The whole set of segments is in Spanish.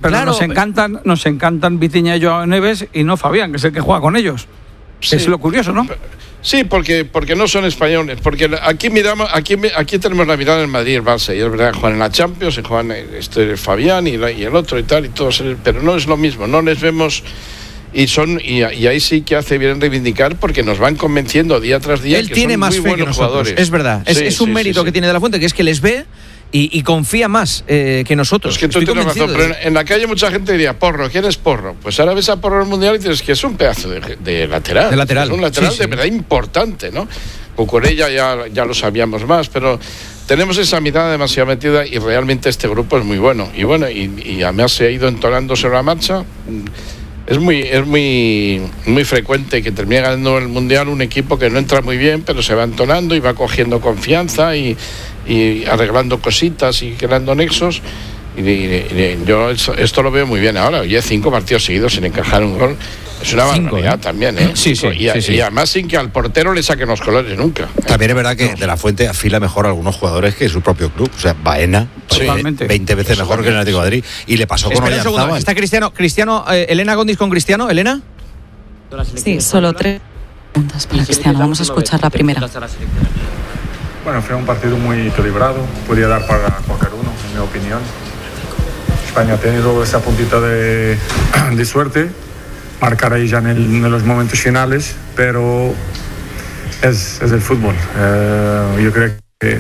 Pero claro, nos encantan Vitinha y Joao Neves y no Fabián, que es el que juega con ellos. Sí. Es lo curioso, ¿no? Sí, porque no son españoles. Porque aquí tenemos la mirada en Madrid y el Barça. Y es verdad, juegan en la Champions, juegan Fabián y el otro y tal, y todos. Pero no es lo mismo, no les vemos. Y ahí sí que hace bien reivindicar, porque nos van convenciendo día tras día. Él que tiene son más muy fe buenos que nosotros, jugadores. es verdad. Es un mérito que tiene De la Fuente, que es que les ve y confía más que nosotros. Es que tú tienes razón, pero en la calle mucha gente diría, Porro, ¿quién es Porro? Pues ahora ves a Porro en el Mundial y dices que es un pedazo de lateral. De lateral. Es un lateral de verdad importante, ¿no? Cucurella ya lo sabíamos más, pero tenemos esa mirada demasiado metida y realmente este grupo es muy bueno. Y bueno, y además se ha ido entonando sobre la marcha. Es muy frecuente que termine ganando el Mundial un equipo que no entra muy bien, pero se va entonando y va cogiendo confianza y arreglando cositas y creando nexos. Y yo esto lo veo muy bien ahora. Oye, 5 partidos seguidos sin encajar un gol. Es una barbaridad también, ¿eh? Sí. Y además sin que al portero le saquen los colores nunca. También es verdad que De la Fuente afila mejor a algunos jugadores que su propio club. O sea, Baena, 20 veces mejor que el Atlético de Madrid. Y le pasó con Oyarzabal. Está Cristiano, Elena Gondis con Cristiano. ¿Elena? Sí, solo 3 preguntas para Cristiano. Vamos a escuchar la primera. Bueno, fue un partido muy equilibrado. Podía dar para cualquier uno, en mi opinión. España ha tenido esa puntita de suerte, marcar ahí ya en los momentos finales, pero es el fútbol. Yo creo que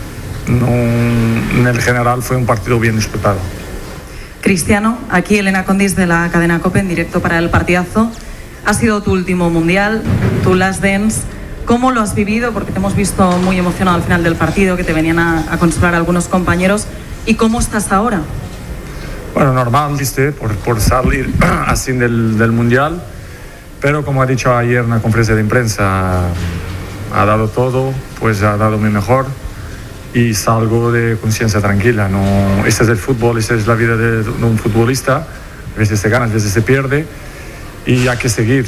en el general fue un partido bien disputado. Cristiano, aquí Elena Condis de la cadena COPE en directo para el partidazo. Ha sido tu último mundial, tu last dance. ¿Cómo lo has vivido? Porque te hemos visto muy emocionado al final del partido, que te venían a consolar algunos compañeros. ¿Y cómo estás ahora? Bueno, normal, ¿viste? Por salir así del Mundial. Pero como ha dicho ayer en la conferencia de prensa, ha dado todo, pues ha dado mi mejor. Y salgo de conciencia tranquila. No, este es el fútbol, esta es la vida de un futbolista. A veces se gana, a veces se pierde. Y hay que seguir.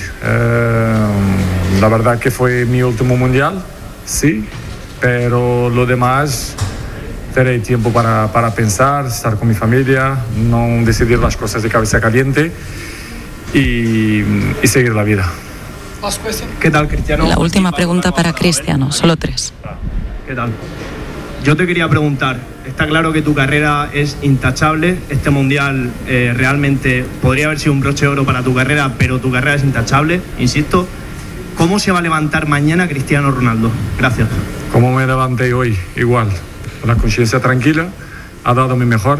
La verdad que fue mi último Mundial, sí. Pero lo demás... Tener tiempo para pensar, estar con mi familia, no decidir las cosas de cabeza caliente y seguir la vida. ¿Qué tal, Cristiano? La última pregunta para Cristiano, solo 3. ¿Qué tal? Yo te quería preguntar, está claro que tu carrera es intachable, este Mundial realmente podría haber sido un broche de oro para tu carrera, pero tu carrera es intachable, insisto. ¿Cómo se va a levantar mañana Cristiano Ronaldo? Gracias. ¿Cómo me levanté hoy? Igual. Con la conciencia tranquila, ha dado mi mejor,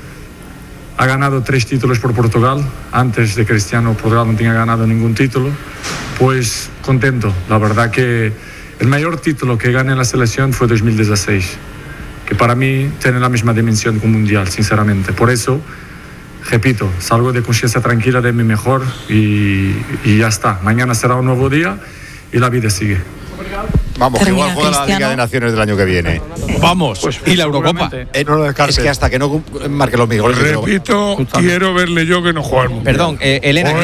ha ganado 3 títulos por Portugal. Antes de Cristiano, Portugal no tenía ganado ningún título. Pues contento, la verdad que el mayor título que gané en la selección fue 2016, que para mí tiene la misma dimensión que un mundial, sinceramente. Por eso, repito, salgo de conciencia tranquila, de mi mejor y ya está. Mañana será un nuevo día y la vida sigue. Vamos, que igual juega la Liga de Naciones del año que viene. Vamos, pues, y la Eurocopa. Es que hasta que no marque los goles. Repito, quiero verle yo que no juega el Mundial. Perdón, Elena,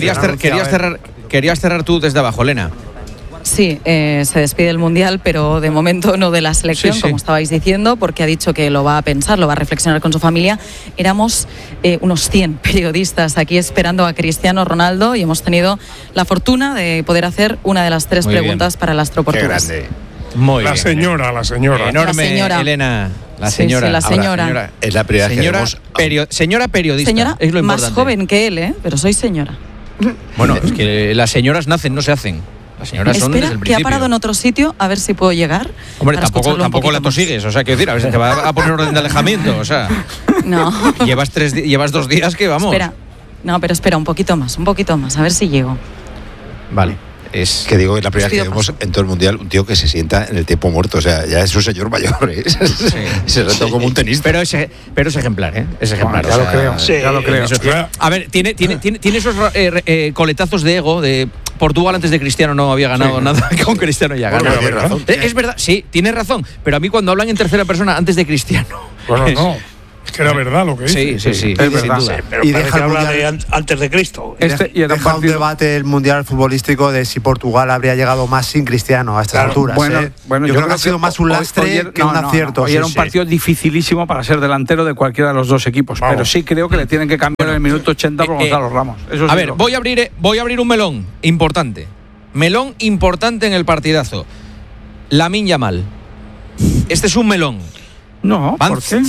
querías cerrar tú desde abajo, Elena. Sí, se despide el Mundial, pero de momento no de la selección, como estabais diciendo, porque ha dicho que lo va a pensar, lo va a reflexionar con su familia. Éramos unos 100 periodistas aquí esperando a Cristiano Ronaldo y hemos tenido la fortuna de poder hacer una de las 3 preguntas para el astro portugués. Qué grande. Muy la bien. señora. Enorme, la señora. Elena. La señora. Sí, la señora. Es la primera vez que vemos... Señora periodista. Señora es lo más importante. joven que él, pero soy señora. Bueno, es que las señoras nacen, no se hacen. Las señoras son desde el Espera, que principio. ha parado en otro sitio, a ver si puedo llegar. Hombre, para tampoco la tosigues, o sea, quiero decir, a ver si te va a poner orden de alejamiento, o sea. No. Llevas 2 días que vamos. Espera. No, pero espera, un poquito más, a ver si llego. Vale. Es que digo, es la primera vez que vemos en todo el Mundial un tío que se sienta en el tiempo muerto. O sea, ya es un señor mayor, ¿eh? Se retó como un tenista. Pero es ejemplar, ¿eh? Es ejemplar. Ya lo creo, ya lo creo. A ver, tiene esos coletazos de ego de... Portugal antes de Cristiano no había ganado nada, con Cristiano ya ganó. Bueno, tiene razón. Es verdad, sí, tiene razón, pero a mí cuando hablan en tercera persona antes de Cristiano... Bueno, no. Es que era verdad lo que dice. Sí, es verdad. Sí, pero Y parece deja que el habla mundial. de antes de Cristo. Y era Deja un debate el mundial futbolístico de si Portugal habría llegado más sin Cristiano a estas alturas. Bueno, yo creo que ha sido más un lastre que un acierto. Hoy era un partido dificilísimo para ser delantero de cualquiera de los dos equipos, pero sí creo que le tienen que cambiar en el minuto 80 por Gonzalo Ramos. Eso a ver, voy a abrir un melón importante. Melón importante en el partidazo. Lamine Yamal. Este es un melón. No, van ¿por qué?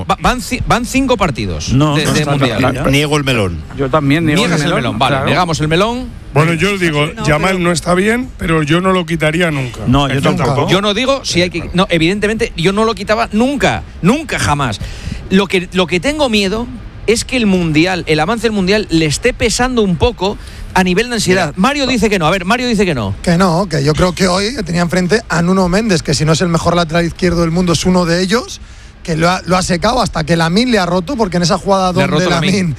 Van 5 partidos de mundial. Niego el melón. Yo también niego el melón. Vale, claro. negamos el melón. Bueno, yo digo, Yamal no está bien, pero yo no lo quitaría nunca. No, yo tampoco. Yo no digo si hay que. No, evidentemente, yo no lo quitaba nunca, jamás. Lo que tengo miedo es que el mundial, el avance del mundial, le esté pesando un poco a nivel de ansiedad. Mario dice que no. A ver, Mario dice que no. Que no, que yo creo que hoy tenía enfrente a Nuno Méndez, que si no es el mejor lateral izquierdo del mundo, es uno de ellos, que lo ha secado hasta que Lamine le ha roto, porque en esa jugada donde Lamine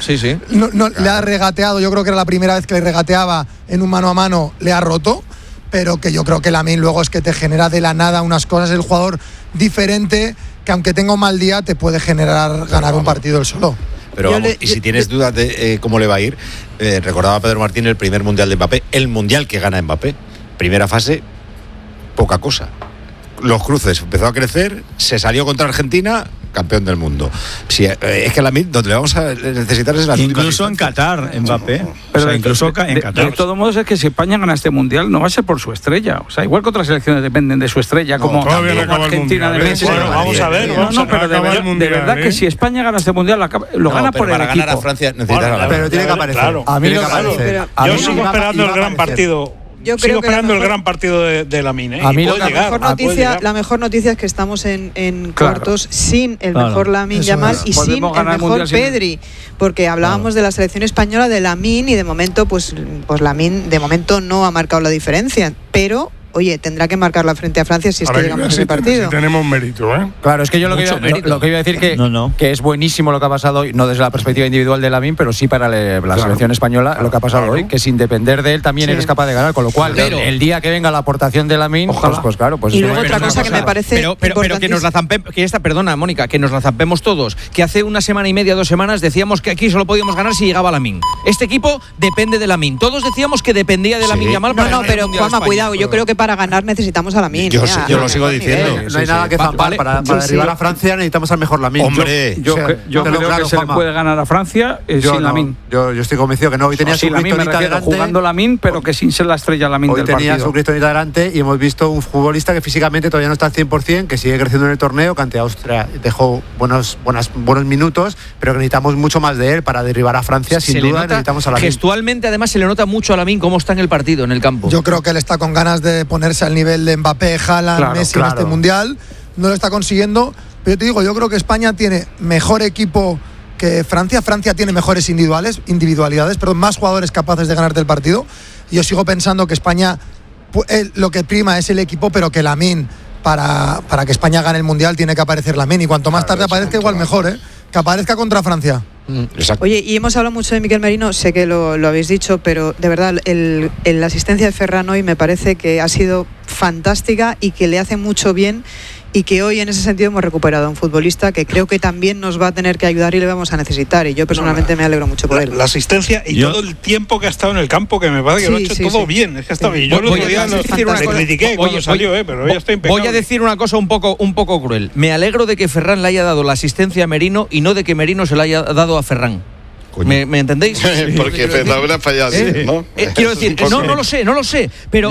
le ha regateado, yo creo que era la primera vez que le regateaba en un mano a mano, le ha roto, pero que yo creo que Lamine luego es que te genera de la nada unas cosas, el jugador diferente, que aunque tenga un mal día te puede generar ganar un partido él solo. Pero vamos, y si tienes dudas de cómo le va a ir, recordaba Pedro Martín el primer mundial de Mbappé, el mundial que gana Mbappé. Primera fase, poca cosa. Los cruces empezó a crecer, se salió contra Argentina, campeón del mundo. Si, es que donde le vamos a necesitar es la incluso en Qatar, Mbappé. Pero incluso en Qatar. De todos modos, es que si España gana este mundial, no va a ser por su estrella. O sea, igual que otras selecciones dependen de su estrella, como Argentina de Messi. Bueno, vamos a ver. Pero de verdad que si España gana este mundial, lo gana por el equipo. Para ganar a Francia necesitas pero tiene que aparecer. Claro. A mí tiene que aparecer. Yo sigo esperando el gran partido. Yo creo que el gran partido de Lamine. A mí la mejor noticia es que estamos en cuartos sin el mejor Lamine Yamal y sin el mejor Pedri, porque hablábamos de la selección española de Lamine y de momento pues Lamine de momento no ha marcado la diferencia, pero oye, tendrá que marcarla frente a Francia si es que llegamos a ese partido. Si tenemos mérito, ¿eh? Claro, es que yo lo que iba a decir que es buenísimo lo que ha pasado hoy, no desde la perspectiva individual de Lamine, pero sí para la selección española lo que ha pasado hoy, que sin depender de él también eres capaz de ganar, con lo cual el día que venga la aportación de Lamine, pues claro, pues y luego otra cosa que me parece pero que nos la zampemos, perdona, Mónica, que nos la zampemos todos, que hace una semana y media, 2 semanas decíamos que aquí solo podíamos ganar si llegaba Lamine. Este equipo depende de Lamine. Todos decíamos que dependía de Lamine Yamal para ganar. Pero Juanma, cuidado, yo creo que para ganar necesitamos a Lamine. Yo lo sigo diciendo. No hay nada que zampar. Para derribar a Francia necesitamos al mejor Lamine. Hombre, yo creo que se le puede ganar a Francia sin Lamine. Yo estoy convencido que no. Hoy tenía su Cristonita delante. Jugando Lamine, pero que sin ser la estrella Lamine del partido. Hoy tenía su Cristonita delante y hemos visto un futbolista que físicamente todavía no está al 100%, que sigue creciendo en el torneo, que ante Austria dejó buenos minutos, pero que necesitamos mucho más de él para derribar a Francia. Sin duda necesitamos a Lamine. Gestualmente, además, se le nota mucho a Lamine cómo está en el partido, en el campo. Yo creo que él está con ganas de ponerse al nivel de Mbappé, Haaland, Messi en este mundial. No lo está consiguiendo, pero yo te digo, yo creo que España tiene mejor equipo que Francia. Francia tiene mejores individualidades, pero más jugadores capaces de ganarte el partido. Y yo sigo pensando que España, lo que prima es el equipo, pero que Lamine, para que España gane el mundial, tiene que aparecer Lamine. Y cuanto más tarde aparezca, igual mejor, que aparezca contra Francia. Exacto. Oye, y hemos hablado mucho de Miquel Merino, sé que lo habéis dicho, pero de verdad la asistencia de Ferran hoy me parece que ha sido fantástica y que le hace mucho bien, y que hoy en ese sentido hemos recuperado a un futbolista que creo que también nos va a tener que ayudar y le vamos a necesitar, y yo personalmente me alegro mucho por él. La asistencia y todo el tiempo que ha estado en el campo, que me parece que lo ha hecho todo bien, es que ha estado bien. Yo el otro día le critiqué cuando salió, pero hoy está impecable. Voy a decir una cosa un poco cruel. Me alegro de que Ferran le haya dado la asistencia a Merino y no de que Merino se la haya dado a Ferran. ¿Me entendéis? Porque la habrá fallado, ¿no? Quiero decir, no lo sé, pero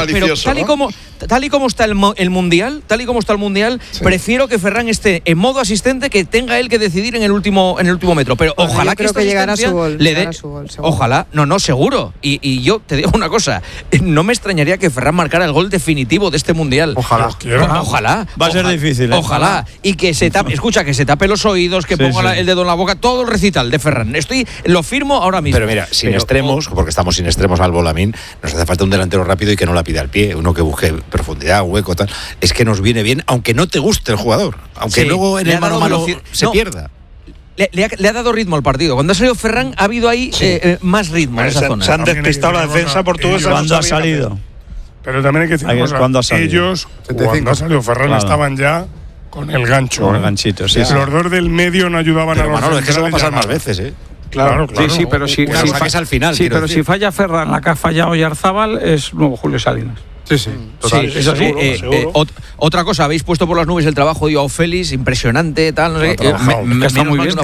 tal y como está el mundial, prefiero que Ferran esté en modo asistente, que tenga él que decidir en el último metro. Pero ojalá que esta asistencia le dé. Ojalá, no, seguro. Y yo te digo una cosa, no me extrañaría que Ferran marcara el gol definitivo de este mundial. Ojalá. Va a ser difícil. Ojalá. Y que se tape los oídos, que ponga el dedo en la boca, todo el recital de Ferran. Lo firmo ahora mismo. Pero mira, sin extremos, porque estamos sin extremos al Lamine, nos hace falta un delantero rápido y que no la pida al pie, uno que busque profundidad, hueco, tal. Es que nos viene bien, aunque no te guste el jugador, aunque luego en el mano a mano se pierda. Le ha dado ritmo al partido. Cuando ha salido Ferran ha habido ahí más ritmo en esa zona. Se han despistado la defensa portuguesa cuando ha salido. Pero también hay que decir una cosa. Ellos, cuando ha salido Ferran, estaban ya Con el gancho. Con el ganchito, sí. Los dos del medio no ayudaban a los centrales. Es que eso va a pasar más veces, ¿eh? Claro. Sí, pero si al final. Sí, pero si falla Ferran, la que ha fallado Oyarzábal es nuevo Julio Salinas. Sí. Total. Sí, eso seguro. Otra cosa, habéis puesto por las nubes el trabajo de Joao Félix, impresionante, tal, no sé qué. Está muy bien.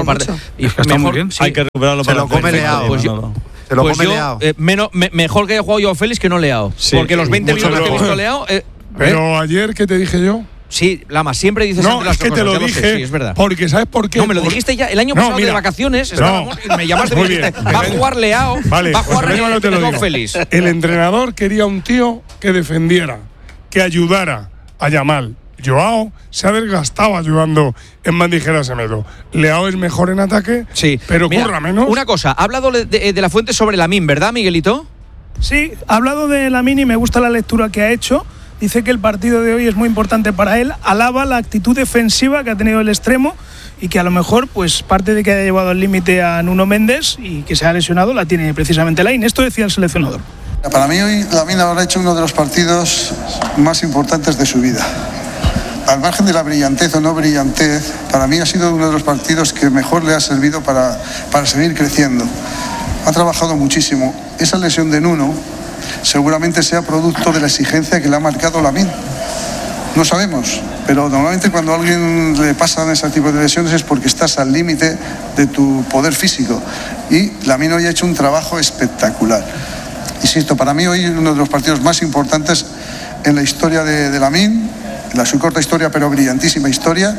Y está muy bien. Hay que recuperarlo para lo come Leao. Se lo come Leao. Mejor que haya jugado Joao Félix que no Leao. Porque los 20 minutos que he visto Leao. Pero ayer, ¿qué te dije yo? Sí, Lama, siempre dices no, es que te lo dije, sí, es verdad. Porque ¿sabes por qué? No, me lo dijiste ya el año pasado de vacaciones, estábamos y me llamaste y me dijiste, va a jugar Leao, va a jugar Joao Félix. El entrenador quería un tío que defendiera, que ayudara a Yamal. Joao se ha desgastado ayudando en bandejeras Semedo. Leao es mejor en ataque, pero curra menos. Una cosa, ha hablado de la Fuente sobre Lamine, ¿verdad, Miguelito? Sí, ha hablado de Lamine y me gusta la lectura que ha hecho. Dice que el partido de hoy es muy importante para él, alaba la actitud defensiva que ha tenido el extremo y que a lo mejor, pues parte de que haya llevado al límite a Nuno Méndez y que se ha lesionado, la tiene precisamente Lamine. Esto decía el seleccionador. Para mí hoy Lamine habrá hecho uno de los partidos más importantes de su vida. Al margen de la brillantez o no brillantez, para mí ha sido uno de los partidos que mejor le ha servido para seguir creciendo. Ha trabajado muchísimo. Esa lesión de Nuno seguramente sea producto de la exigencia que le ha marcado Lamine. No sabemos, pero normalmente cuando a alguien le pasan ese tipo de lesiones es porque estás al límite de tu poder físico. Y Lamine hoy ha hecho un trabajo espectacular. Insisto, para mí hoy es uno de los partidos más importantes en la historia de Lamine, en su corta historia pero brillantísima historia,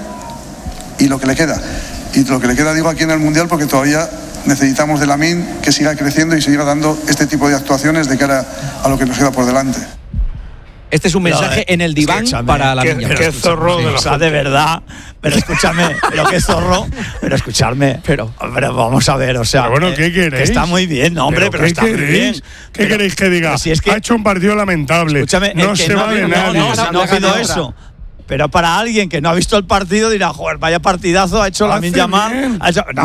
y lo que le queda. Y lo que le queda digo aquí en el Mundial porque todavía necesitamos de Lamine que siga creciendo y siga dando este tipo de actuaciones de cara a lo que nos queda por delante. Este es un mensaje en el diván para la niña. Qué zorro de verdad. Pero escúchame, qué zorro. Pero escuchadme. Pero vamos a ver, o sea. Pero bueno, ¿qué queréis? Que está muy bien, no, hombre, pero está muy bien. ¿Qué queréis que diga? Si es que ha hecho un partido lamentable. Escúchame, no se va de nadie. No ha sido eso. Pero para alguien que no ha visto el partido dirá, joder, vaya partidazo ha hecho Lamine Yamal.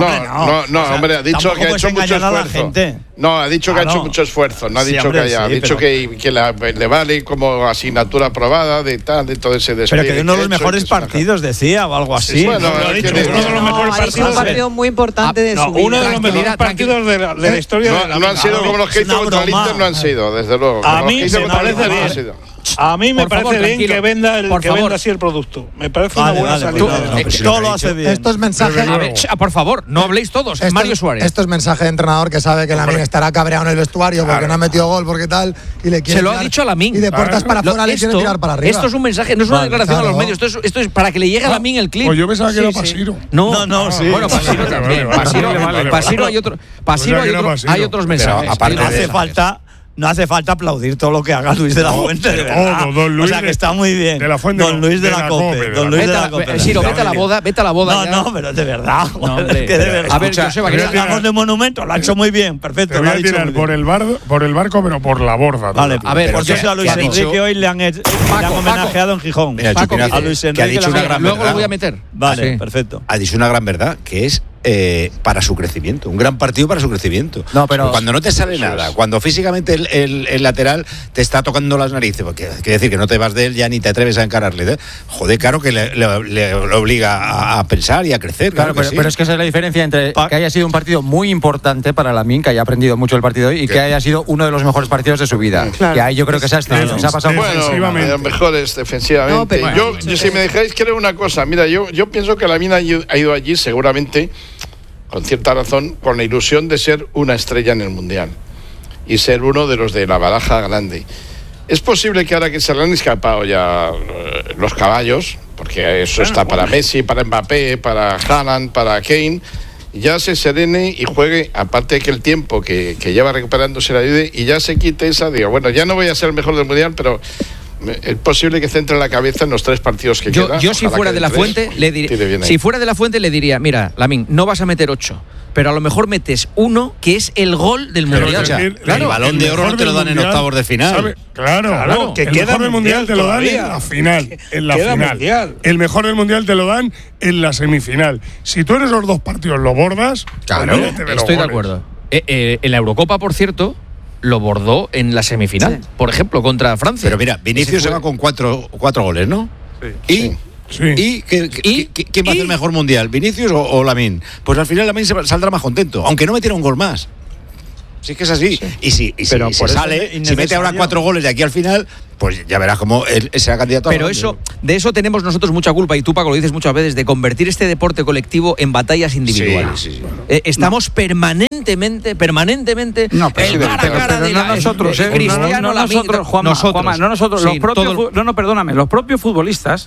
No, hombre, ha dicho que ha hecho mucho esfuerzo. No, ha dicho que ha hecho mucho esfuerzo, no ha dicho que haya, ha dicho que le vale como asignatura aprobada de todo ese despliegue. Pero que uno de los mejores partidos decía o algo así. Bueno, lo ha dicho, uno de los mejores partidos. Un partido muy importante de su vida. Uno de los mejores partidos de la historia de la. No han sido como los que hizo contra el Inter, no han sido, desde luego. A mí me parece bien. A mí me parece bien que venda así el producto. Me parece una buena salida. Todo lo hace bien. Esto es mensaje. Por favor, no habléis todos. Mario Suárez. Esto es mensaje de entrenador que sabe que Lamine estará cabreado en el vestuario porque no ha metido gol, porque tal. Y le quiere se lo ha dicho a Lamine. Y de puertas para afuera le quiere tirar para arriba. Esto es un mensaje, no es una declaración a los medios. Esto es para que le llegue a Lamine el clip. Pues yo pensaba que era Pasiro. No, sí. Bueno, Pasiro también. Pasiro hay otro. Pasiro hay otros mensajes. Aparte hace falta. No hace falta aplaudir todo lo que haga Luis de la Fuente, de verdad. Don Luis, o sea, que está muy bien. De la Fuente, don Luis de la Cope. Don Luis de la Cope. Siro, vete a la boda. No, pero de verdad. Es que de verdad. A ver, Joseba, que hablamos de monumento, lo ha hecho muy bien, perfecto. Te voy a tirar por el barco, pero por la borda. Vale, a ver, porque a Luis Enrique hoy le han homenajeado en Gijón. A Luis Enrique luego lo voy a meter. Vale, perfecto. Ha dicho una gran verdad, que es para su crecimiento, un gran partido para su crecimiento. No, pero cuando no te sale nada, cuando físicamente el lateral te está tocando las narices, porque quiere decir que no te vas de él ya ni te atreves a encararle. Joder, claro que le obliga a pensar y a crecer. Claro, pero es que esa es la diferencia entre que haya sido un partido muy importante para Lamine, que haya aprendido mucho el partido hoy, y que haya sido uno de los mejores partidos de su vida. Claro. Que ahí yo creo que se ha pasado los mejores defensivamente. No, yo si me dejáis creer una cosa, mira, yo pienso que Lamine ha ido allí seguramente con cierta razón, con la ilusión de ser una estrella en el Mundial y ser uno de los de la baraja grande. Es posible que ahora que se le han escapado ya los caballos, porque eso está para Messi, para Mbappé, para Haaland, para Kane, ya se serene y juegue, aparte que el tiempo que lleva recuperándose la ayude, y ya se quite esa, digo, bueno, ya no voy a ser el mejor del Mundial, pero es posible que centre la cabeza en los 3 partidos que quedan. Yo si fuera de la Fuente le diría, mira, Lamine, no vas a meter 8, pero a lo mejor metes 1 que es el gol del Mundial. El Balón de Oro no te lo dan en octavos de final. Claro, que el mejor del Mundial te lo dan en la final. El mejor del Mundial te lo dan en la semifinal. Si tú eres los 2 partidos lo bordas, estoy de acuerdo. En la Eurocopa, por cierto, lo bordó en la semifinal, por ejemplo, contra Francia. Pero mira, Vinicius se va con 4 goles, ¿no? Sí. Sí. ¿Y quién va a hacer mejor mundial? ¿Vinicius o Lamine? Pues al final Lamine saldrá más contento, aunque no metiera un gol más. Sí que es así. Sí. Y si se sale, si mete ahora 4 goles de aquí al final, pues ya verás cómo él será candidato. Pero de eso tenemos nosotros mucha culpa, y tú, Paco, lo dices muchas veces, de convertir este deporte colectivo en batallas individuales. Sí. Estamos permanentemente no, pero cara de nosotros, Cristiano, Juanma, no nosotros, los propios perdóname, los propios futbolistas,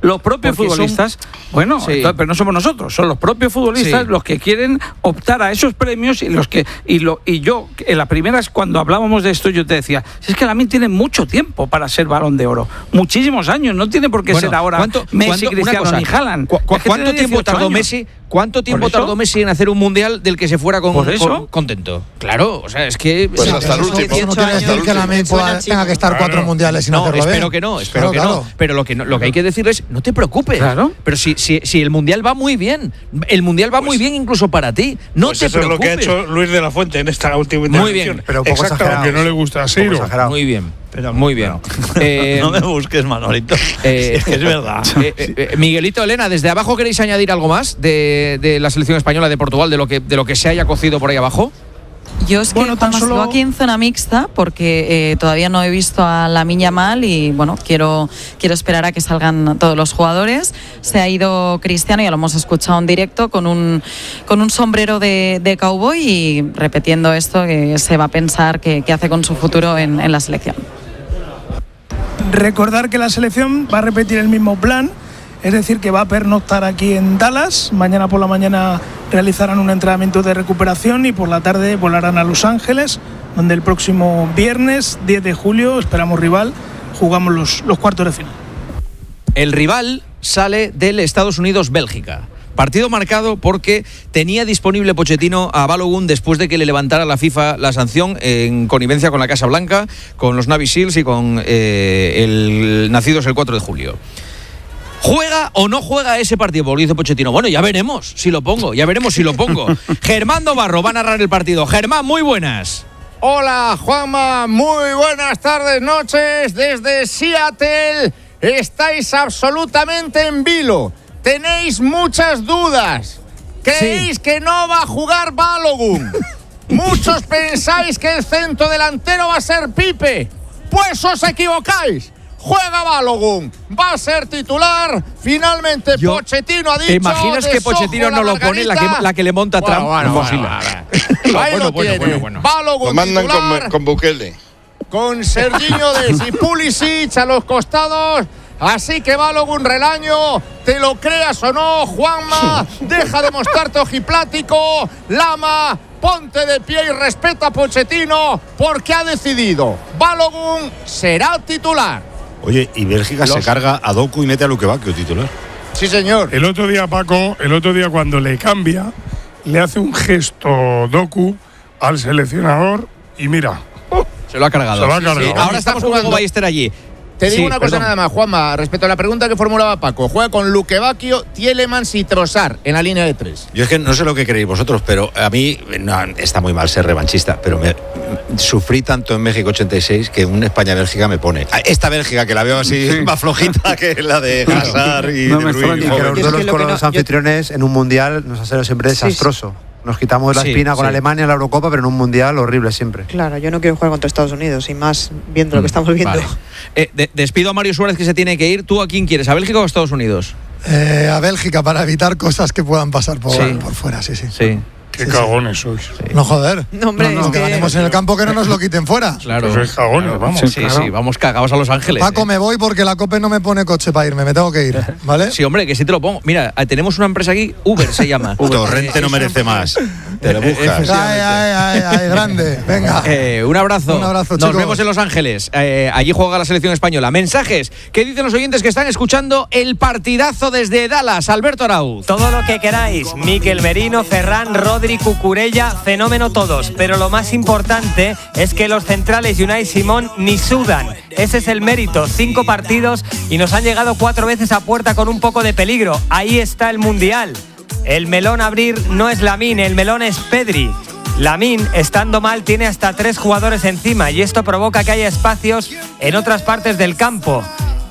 bueno, entonces, pero no somos nosotros, son los propios futbolistas los que quieren optar a esos premios, y yo en la primera, cuando hablábamos de esto, yo te decía, es que Lamine tiene mucho tiempo para ser Balón de Oro, muchísimos años, no tiene por qué ser ahora Messi, Cristiano ni Haaland. ¿Cuánto tiempo tardó Messi? ¿Cuánto tiempo tardó Messi en hacer un mundial del que se fuera contento? Claro, o sea, es que pues hasta el último. Eso no quiere decir que Lamine tenga que estar 4 mundiales sin hacerlo bien. Espero que no. Pero lo que hay que decirle es, no te preocupes. Claro. Pero si el mundial va muy bien, muy bien incluso para ti. No te preocupes. Eso es lo que ha hecho Luis de la Fuente en esta última intervención. Muy bien. Pero un poco exagerado. Que no le gusta a Ciro. Muy bien. Muy bien. No me busques, Manolito. Es que es verdad. Miguelito, Elena, desde abajo, ¿queréis añadir algo más de la selección española de Portugal, de lo que se haya cocido por ahí abajo? Yo es que sigo aquí en zona mixta porque todavía no he visto a Lamine Yamal y bueno, quiero esperar a que salgan todos los jugadores. Se ha ido Cristiano, ya lo hemos escuchado en directo, con un sombrero de cowboy y repitiendo esto que se va a pensar qué hace con su futuro en la selección. Recordar que la selección va a repetir el mismo plan, es decir, que va a pernoctar aquí en Dallas. Mañana por la mañana realizarán un entrenamiento de recuperación y por la tarde volarán a Los Ángeles, donde el próximo viernes 10 de julio esperamos rival, jugamos los cuartos de final. El rival sale del Estados Unidos-Bélgica. Partido marcado porque tenía disponible Pochettino a Balogun después de que le levantara la FIFA la sanción en connivencia con la Casa Blanca, con los Navy Seals y con el nacidos el 4 de julio. ¿Juega o no juega ese partido? Porque dice Pochettino, bueno, ya veremos si lo pongo. Germán Navarro va a narrar el partido. Germán, muy buenas. Hola, Juanma, muy buenas tardes, noches desde Seattle. Estáis absolutamente en vilo. Tenéis muchas dudas. ¿Creéis que no va a jugar Balogun? Muchos pensáis que el centro delantero va a ser Pipe. Pues os equivocáis. Juega Balogun, va a ser titular. Finalmente Pochettino ha dicho. ¿Te imaginas que Pochettino no lo pone la que le monta Trump? Ahí lo tiene. Balogun lo mandan con Bukele. Con Serginho Dest y Pulisic a los costados. Así que Balogun, Relaño, te lo creas o no, Juanma, deja de mostrarte ojiplático. Lama, ponte de pie y respeta a Pochettino porque ha decidido. Balogun será titular. Oye, y Bélgica se carga a Doku y mete a Luque Bacchio titular. Sí, señor. El otro día, Paco, cuando le cambia, le hace un gesto Doku al seleccionador y mira. Se lo ha cargado. Sí, ahora estamos jugando Ballester allí. Te digo una cosa nada más, Juanma, respecto a la pregunta que formulaba Paco. Juega con Luque Bacchio, Tielemans y Trossard en la línea de 3. Yo es que no sé lo que creéis vosotros, pero a mí está muy mal ser revanchista, pero sufrí tanto en México 86 que una España-Bélgica me pone. Esta Bélgica, que la veo así más flojita que la de Hazard y de Bruyne. Y que los duelos con los anfitriones en un mundial nos ha sido siempre desastroso. Nos quitamos la espina con Alemania en la Eurocopa, pero en un mundial horrible siempre. Claro, yo no quiero jugar contra Estados Unidos, y más viendo lo que estamos viendo. Vale. Despido a Mario Suárez, que se tiene que ir. ¿Tú a quién quieres, a Bélgica o a Estados Unidos? A Bélgica, para evitar cosas que puedan pasar por fuera, sí. Qué cagones sois. Sí. No, joder. No, hombre, no, que ganemos en el campo, que no nos lo quiten fuera. Claro. Pues sois cagones, vamos. Sí, vamos cagados a Los Ángeles. Paco, me voy porque la COPE no me pone coche para irme, me tengo que ir, ¿vale? Sí, hombre, que sí te lo pongo. Mira, tenemos una empresa aquí, Uber se llama. Torrente no merece más. Te lo buscas. Ay, grande. Venga. Un abrazo. Un abrazo, Nos chicos. vemos en Los Ángeles. Allí juega la selección española. Mensajes. ¿Qué dicen los oyentes que están escuchando el partidazo desde Dallas? Alberto Arauz. Todo lo que queráis. Mikel Merino, Ferran, Rodri, Cucurella, fenómeno todos. Pero lo más importante es que los centrales Unai Simón ni sudan. Ese es el mérito. 5 partidos y nos han llegado 4 veces a puerta con un poco de peligro. Ahí está el Mundial. El melón a abrir no es Lamine, el melón es Pedri. Lamine, estando mal, tiene hasta 3 jugadores encima y esto provoca que haya espacios en otras partes del campo.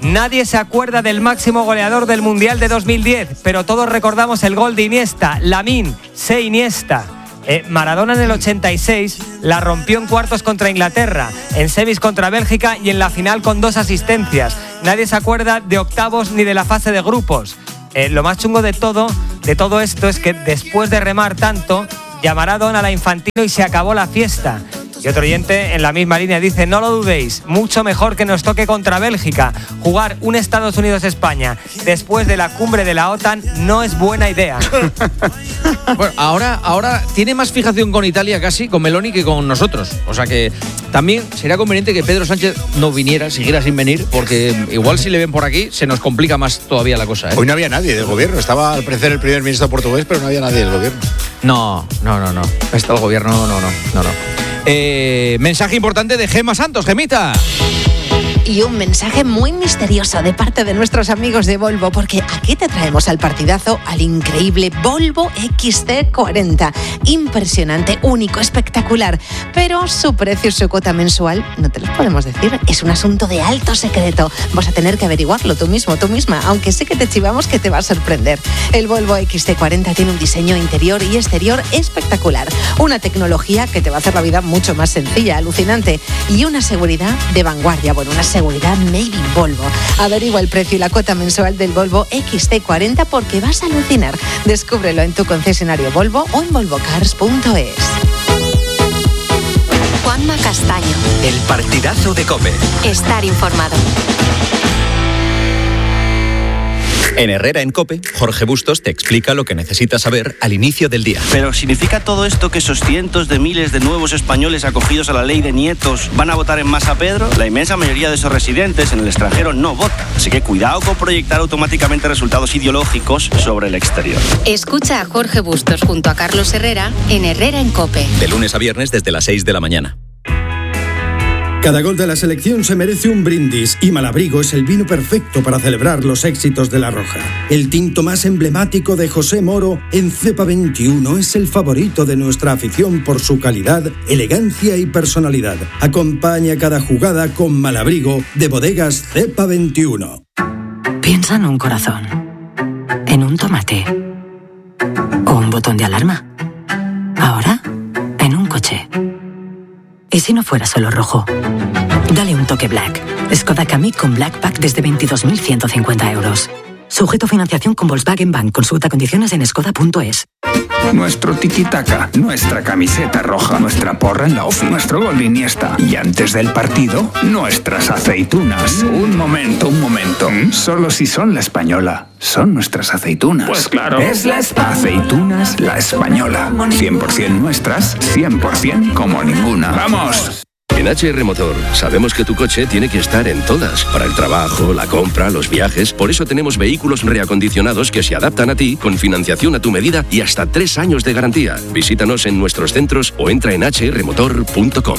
Nadie se acuerda del máximo goleador del Mundial de 2010, pero todos recordamos el gol de Iniesta, Lamine, Iniesta. Maradona en el 86 la rompió en cuartos contra Inglaterra, en semis contra Bélgica y en la final con 2 asistencias. Nadie se acuerda de octavos ni de la fase de grupos. Lo más chungo de todo esto es que después de remar tanto, llamaron a la Infantino y se acabó la fiesta. Y otro oyente en la misma línea dice: no lo dudéis, mucho mejor que nos toque contra Bélgica. Jugar un Estados Unidos-España después de la cumbre de la OTAN no es buena idea. Bueno, ahora tiene más fijación con Italia casi, con Meloni, que con nosotros. O sea que también sería conveniente que Pedro Sánchez no viniera, siguiera sin venir, porque igual si le ven por aquí se nos complica más todavía la cosa, ¿eh? Hoy no había nadie del gobierno. Estaba al parecer el primer ministro portugués, pero no había nadie del gobierno. No. Está el gobierno, no. Mensaje importante de Gemma Santos. Gemita. Y un mensaje muy misterioso de parte de nuestros amigos de Volvo, porque aquí te traemos al partidazo al increíble Volvo XC40. Impresionante, único, espectacular. Pero su precio y su cuota mensual no te los podemos decir. Es un asunto de alto secreto. Vas a tener que averiguarlo tú mismo, tú misma, aunque sé que te chivamos que te va a sorprender. El Volvo XC40 tiene un diseño interior y exterior espectacular. Una tecnología que te va a hacer la vida mucho más sencilla, alucinante. Y una seguridad de vanguardia. Bueno, una seguridad made in Volvo. Averigua el precio y la cuota mensual del Volvo XC40 porque vas a alucinar. Descúbrelo en tu concesionario Volvo o en volvocars.es. Juanma Castaño. El partidazo de COPE. Estar informado. En Herrera en COPE, Jorge Bustos te explica lo que necesitas saber al inicio del día. Pero ¿significa todo esto que esos cientos de miles de nuevos españoles acogidos a la ley de nietos van a votar en masa Pedro? La inmensa mayoría de esos residentes en el extranjero no vota. Así que cuidado con proyectar automáticamente resultados ideológicos sobre el exterior. Escucha a Jorge Bustos junto a Carlos Herrera en Herrera en COPE. De lunes a viernes desde las 6 de la mañana. Cada gol de la selección se merece un brindis y Malabrigo es el vino perfecto para celebrar los éxitos de La Roja. El tinto más emblemático de José Moro en Cepa 21 es el favorito de nuestra afición por su calidad, elegancia y personalidad. Acompaña cada jugada con Malabrigo de Bodegas Cepa 21. Piensa en un corazón, en un tomate o un botón de alarma. Ahora, en un coche. ¿Y si no fuera solo rojo? Dale un toque Black. Skoda Kamiq con Black Pack desde 22.150 euros. Sujeto a financiación con Volkswagen Bank. Consulta condiciones en skoda.es. Nuestro tiki-taka, nuestra camiseta roja, nuestra porra en la OFI, nuestro gol de Iniesta. Y antes del partido, nuestras aceitunas. Un momento. Solo si son La Española, son nuestras aceitunas. Pues claro. Es Aceitunas La Española. 100% nuestras, 100% como ninguna. ¡Vamos! En HR Motor sabemos que tu coche tiene que estar en todas, para el trabajo, la compra, los viajes. Por eso tenemos vehículos reacondicionados que se adaptan a ti, con financiación a tu medida y hasta 3 años de garantía. Visítanos en nuestros centros o entra en hrmotor.com.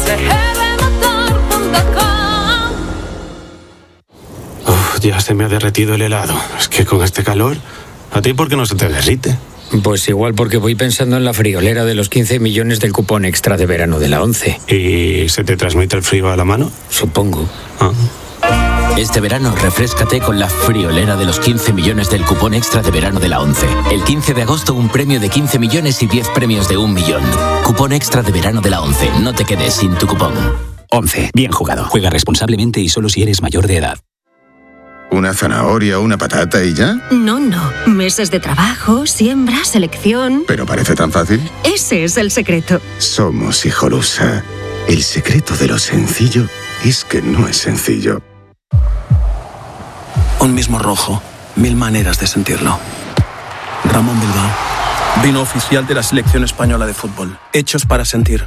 Ya se me ha derretido el helado. Es que con este calor, ¿a ti por qué no se te derrite? Pues igual porque voy pensando en la friolera de los 15 millones del cupón extra de verano de la 11. ¿Y se te transmite el frío a la mano? Supongo. Este verano refréscate con la friolera de los 15 millones del cupón extra de verano de la 11. El 15 de agosto un premio de 15 millones y 10 premios de 1 millón. Cupón extra de verano de la 11. No te quedes sin tu cupón. 11. Bien jugado. Juega responsablemente y solo si eres mayor de edad. ¿Una zanahoria, una patata y ya? No. Meses de trabajo, siembra, selección. ¿Pero parece tan fácil? Ese es el secreto. Somos Hijolusa. El secreto de lo sencillo es que no es sencillo. Un mismo rojo, 1000 maneras de sentirlo. Ramón Bilbao. Vino oficial de la selección española de fútbol. Hechos para sentir.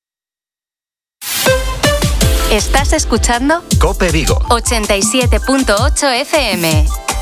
¿Estás escuchando? COPE Vigo 87.8 FM.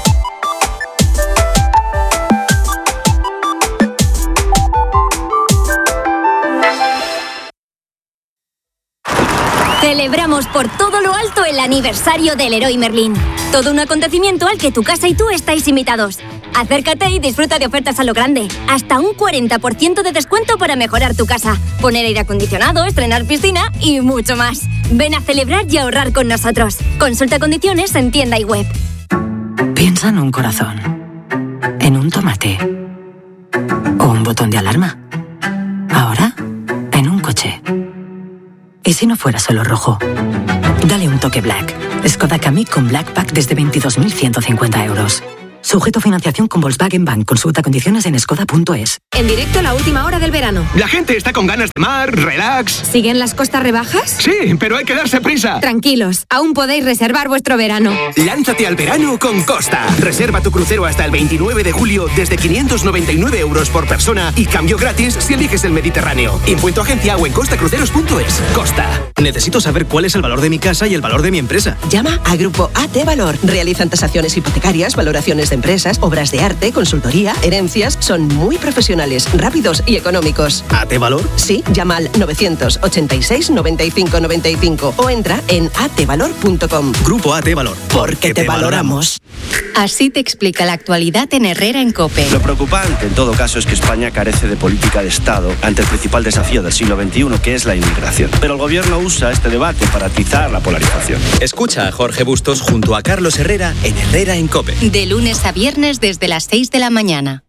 Celebramos por todo lo alto el aniversario del Leroy Merlin. Todo un acontecimiento al que tu casa y tú estáis invitados. Acércate y disfruta de ofertas a lo grande. Hasta un 40% de descuento para mejorar tu casa, poner aire acondicionado, estrenar piscina y mucho más. Ven a celebrar y ahorrar con nosotros. Consulta condiciones en tienda y web. Piensa en un corazón, en un tomate o un botón de alarma. Ahora, en un coche. ¿Y si no fuera solo rojo? Dale un toque Black. Skoda Kamiq con Black Pack desde 22.150 euros. Sujeto a financiación con Volkswagen Bank. Consulta condiciones en skoda.es. En directo, la última hora del verano. La gente está con ganas de mar, relax. ¿Siguen las costas rebajas? Sí, pero hay que darse prisa. Tranquilos, aún podéis reservar vuestro verano. Lánzate al verano con Costa. Reserva tu crucero hasta el 29 de julio desde 599 euros por persona y cambio gratis si eliges el Mediterráneo. Impuesto agencia o en costacruceros.es. Costa. Necesito saber cuál es el valor de mi casa y el valor de mi empresa. Llama a Grupo AT Valor. Realizan tasaciones hipotecarias, valoraciones de empresas, obras de arte, consultoría, herencias. Son muy profesionales, rápidos y económicos. ¿AT Valor? Sí, llama al 986 95 95 o entra en atvalor.com. Grupo AT Valor. Porque te valoramos. Así te explica la actualidad en Herrera en COPE. Lo preocupante, en todo caso, es que España carece de política de Estado ante el principal desafío del siglo XXI, que es la inmigración. Pero el gobierno usa este debate para atizar la polarización. Escucha a Jorge Bustos junto a Carlos Herrera en Herrera en COPE. De lunes a viernes desde las 6 de la mañana.